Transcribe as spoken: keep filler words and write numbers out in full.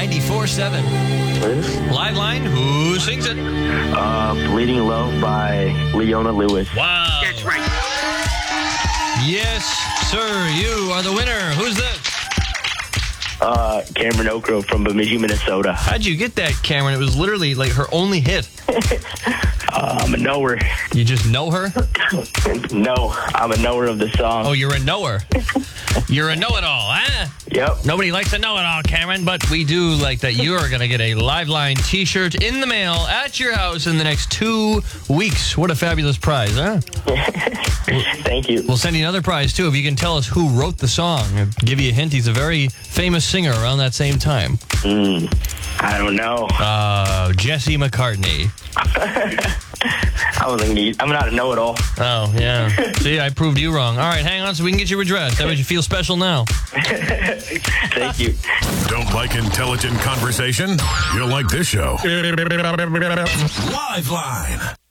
ninety-four point seven. Live line, who sings it? Uh, Bleeding Love by Leona Lewis. Wow. That's right. Yes, sir, you are the winner. Who's this? Uh, Cameron Okro from Bemidji, Minnesota. How'd you get that, Cameron? It was literally like her only hit. Uh, I'm a knower. You just know her? No, I'm a knower of the song. Oh, you're a knower. You're a know-it-all, huh? Yep. Nobody likes a know-it-all, Cameron, but we do like that you are going to get a Live Line t-shirt in the mail at your house in the next two weeks. What a fabulous prize, huh? Thank you. We'll send you another prize, too, if you can tell us who wrote the song. I'll give you a hint. He's a very famous singer around that same time. Mm, I don't know. Uh, Jesse McCartney. I wasn't. I'm not a know-it-all. Oh, yeah. See, I proved you wrong. All right, hang on so we can get you redressed. That makes you feel special now. Thank you. Don't like intelligent conversation? You'll like this show. Live Line.